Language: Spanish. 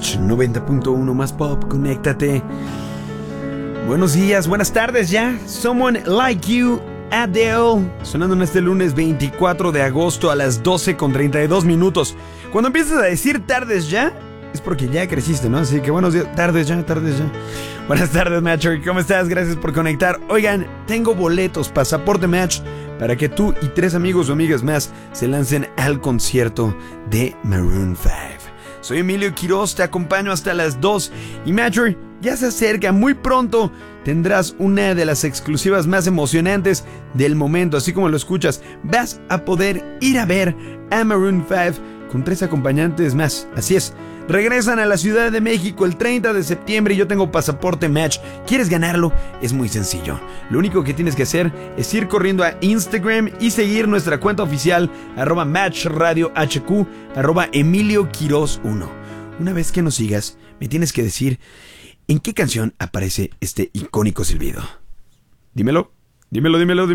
Match 90.1 más pop, conéctate. Buenos días, buenas tardes ya. Someone Like You, Adele, sonando en este lunes 24 de agosto a las 12:32 minutos. Cuando empiezas a decir tardes ya, es porque ya creciste, ¿no? Así que buenos días, tardes ya. Buenas tardes, Matcher, ¿cómo estás? Gracias por conectar. Oigan, tengo boletos, pasaporte Match, para que tú y 3 amigos o amigas más se lancen al concierto de Maroon 5. Soy Emilio Quiroz, te acompaño hasta las 2. Y Matcher, ya se acerca, muy pronto tendrás una de las exclusivas más emocionantes del momento. Así como lo escuchas, vas a poder ir a ver a Maroon 5 con 3 acompañantes más. Así es, regresan a la Ciudad de México el 30 de septiembre y yo tengo pasaporte Match. ¿Quieres ganarlo? Es muy sencillo. Lo único que tienes que hacer es ir corriendo a Instagram y seguir nuestra cuenta oficial @MatchRadioHQ, @EmilioQuiroz1. Una vez que nos sigas, me tienes que decir en qué canción aparece este icónico silbido. Dímelo.